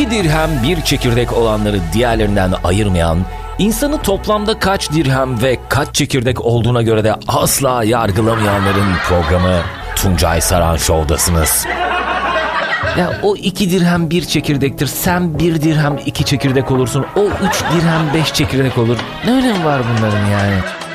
2 dirhem 1 çekirdek olanları diğerlerinden ayırmayan, insanı toplamda kaç dirhem ve kaç çekirdek olduğuna göre de asla yargılamayanların programı Tuncay Saran Show'dasınız. Ya o 2 dirhem 1 çekirdektir. Sen 1 dirhem 2 çekirdek olursun. O 3 dirhem 5 çekirdek olur. Ne önemi var bunların yani?